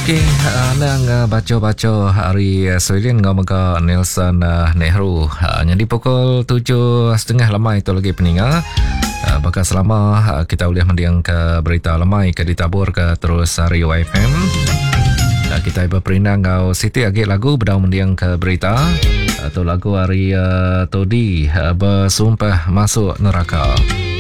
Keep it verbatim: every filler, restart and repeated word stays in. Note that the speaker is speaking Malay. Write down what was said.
Okey, uh, nang uh, baca-baca hari uh, Sweden ngomongka Nelson uh, Nehru. Uh, jadi pukul tujuh setengah lemai itu lagi peninga. Uh, bakal selama uh, kita boleh mendiang ke berita lemai ke ditabur ke terus uh, Rio F M. Uh, kita berperindang ngau Siti agak lagu bedau mendiang ke berita atau lagu hari uh, todi uh, bersumpah masuk neraka.